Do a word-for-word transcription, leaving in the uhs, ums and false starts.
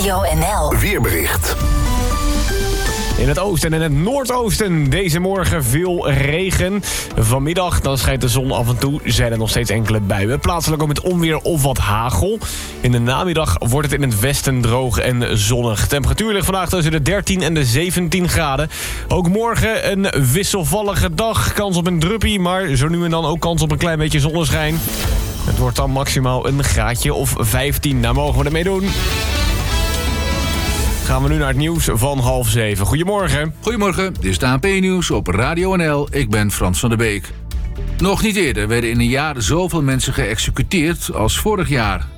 Radio N L Weerbericht. In het oosten en in het noordoosten deze morgen veel regen. Vanmiddag dan schijnt de zon af en toe, zijn er nog steeds enkele buien. Plaatselijk ook met onweer of wat hagel. In de namiddag wordt het in het westen droog en zonnig. Temperatuur ligt vandaag tussen de dertien en de zeventien graden. Ook morgen een wisselvallige dag. Kans op een druppie, maar zo nu en dan ook kans op een klein beetje zonneschijn. Het wordt dan maximaal een graadje of vijftien. Daar mogen we ermee doen. Gaan we nu naar het nieuws van half zeven. Goedemorgen. Goedemorgen, dit is het A N P-nieuws op Radio N L. Ik ben Frans van der Beek. Nog niet eerder werden in een jaar zoveel mensen geëxecuteerd als vorig jaar.